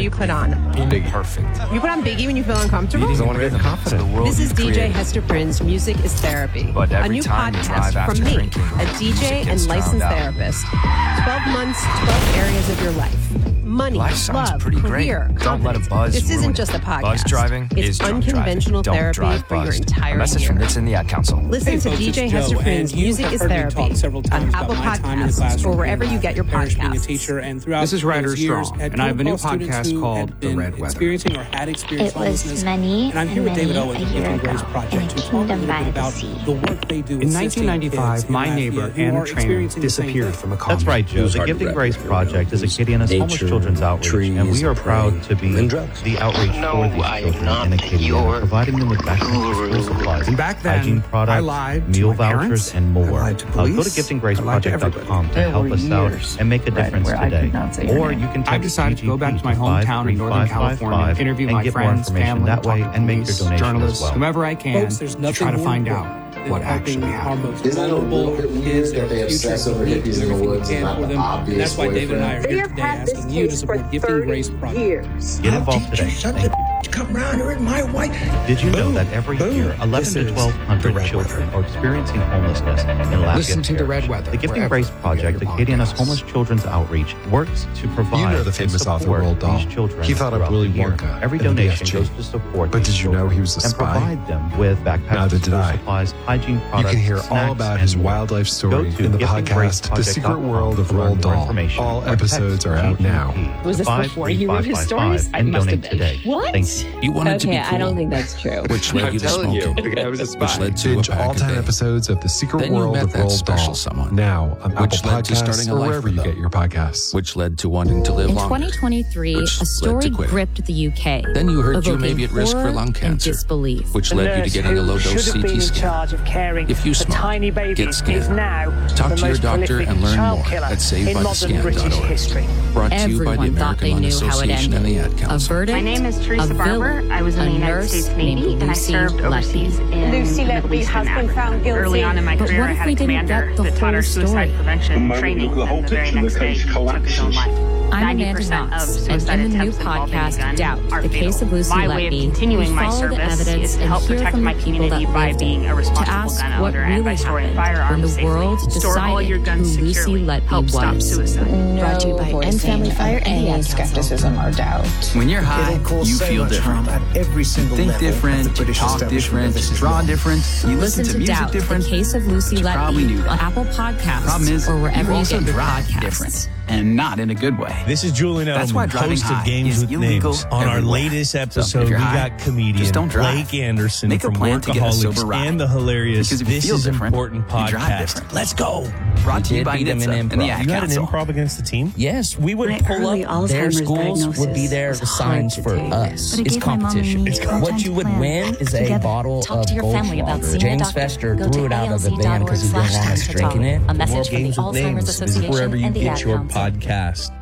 do you put on? Biggie. Perfect. You put on Biggie when you feel uncomfortable? I want to get confident. This is DJ Hester Prynne's Music is Therapy, But a every new time you drive podcast after from me, drinking, a DJ and licensed drowned out. therapist. 12 months, 12 areas of your life. Money, Life sounds love, pretty great. career, Don't let a confidence. buzz This isn't ruin just a it. podcast. Buzz driving it's is drunk unconventional driving. Don't therapy drive for your buzzed. entire A message year. from Nits in the Ad Council. Listen to DJ Hester Prynne's Music is Therapy on Apple Podcasts or wherever you get your podcasts. This is Ryder Strong, and I have a new podcast called The Red Weather. It was many, and I'm here with David a Owen from year Giving ago Grace in Project a to talk a little kingdom by bit the about sea. the work they do. In assisting 1995, kids in my Latvia neighbor, who Anna are Trainer, experiencing the same disappeared thing. from a That's convent. right, Joe. The Gifting Grace Project is a Gideonist homeless children's outreach, and we are proud to be the outreach for these children in Acadia, providing them with vaccines, school supplies, And back then, hygiene products, I lied to meal my vouchers, parents, and more. I lied to Go to police, giftinggraceproject.com to There help were us out years, and make a right, difference where I today. could not say your Or name. you can I text decided to go back to my GGP hometown in Northern 53555 California, interview and my get more friends, information family, that way talk to and make your police, donation as journalists, well. whomever I can, Folks, there's to nothing try to more find important out than what helping actually our happened. most Isn't it a vulnerable, little our bit kids, weird their that they future. obsess over We need to hippies do in the everything we woods and can not for the them. obvious That's why David and I are boyfriend? here today asking you to support Gifting Grace Project. Get involved today. Thank you. Come round here in my white. Did you know that every year 11 to 1,200 children are experiencing homelessness in Lafayette Listen to The Red Parish? Weather The Gifting wherever Grace you Project, get your Acadiana's podcasts. homeless children's outreach, works to provide You know the and famous author support Roald Dahl. these children He thought of throughout Willy the year. Wonka Every and the donation BFG. goes to support But these did you know children he was a and spy? provide them with backpacks, Neither did school I. supplies, hygiene You products, can hear all snacks, about and his more. wildlife story Go to in the podcast, The Secret giftinggraceproject.com World of to learn Roald more Dahl. information. All Or episodes text are out now. GGP Was this before you wrote his 53555 stories? I and must have donate been. today. What? Thank you. You wanted to be Okay, cool, I don't think that's true. which led you to smoking, I was a spy. which led to a Binge pack all a 10 day, episodes of The Secret Then you World met of that Roald special Dahl. someone, Now on which Apple led to Podcasts starting a or life wherever with you them. get your podcasts. which led to wanting to live In longer. 2023, which a led story to quitting. gripped the UK. Then you heard you may evoking be at risk for horror lung and cancer, disbelief. which led you to getting a low-dose CT scan. If you smoke, get scanned. Talk to your doctor and learn more at SavedByTheScan.org. Brought to you by the Everyone thought they American Lung knew how it Association and the ended. Ad A Council. verdict, My name is Teresa a Barber. villain, I was in a the United nurse States named Navy, and I Lucy served overseas Letby. in Lucy the Middle Letby East has and been Africa. found guilty. Early on in my But career, what I if had we a didn't commander get the that taught whole our suicide story? prevention training, and the very next day he took his own life. I'm Amanda 90% of Knox, suicide and in the new attempts involving a podcast, gun Doubt, are the fatal. case of Lucy My way of Letby, continuing we my follow the service evidence is to and help hear protect from my the people community that by lived being it, a to responsible ask gun what owner and by really storing happened when firearms the world safely. Store all your decided who guns Lucy securely. Letby Help stop was. suicide. Brought to you by End Family Fire and the Ad Council. Skepticism or doubt. When you're high, you feel different. Every single Think different, talk different, draw different. You Listen to music Doubt, different. the case of Lucy You probably knew Letby that. on Apple Podcasts Problem is, or wherever you you also get your drive podcasts. different, and not in a good way. This is Julian That's why Edelman, driving host of high Games is with illegal Names. On our everywhere. latest So if episode, we you're high, got comedian just don't drive. Blake Anderson Make a from plan to get a sober Workaholics ride. and the hilarious Because if you This feel Is different, Important you drive podcast. different. Let's go. Brought to you by beat them NHTSA in and the improv. Ad You had an Council. improv against the team? Yes, we would My pull early up their Alzheimer's schools would be diagnosis there was the hard signs to for take. us. But it It's gave my mom and competition. me time What to you would plan. win is a Together, bottle talk of to your family about Goldschlager. seeing a James doctor. Fester Go to threw it out of the van because he didn't want us alzc.org/time-to-talk. drinking it. A message More from the Games with Alzheimer's Names is Association wherever you and the get Ad your Council. podcast.